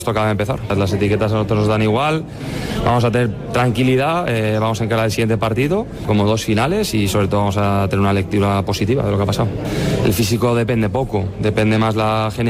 Esto acaba de empezar, las etiquetas a nosotros nos dan igual, vamos a tener tranquilidad, vamos a encarar el siguiente partido como 2 finales y sobre todo vamos a tener una lectura positiva de lo que ha pasado. El físico depende poco, depende más la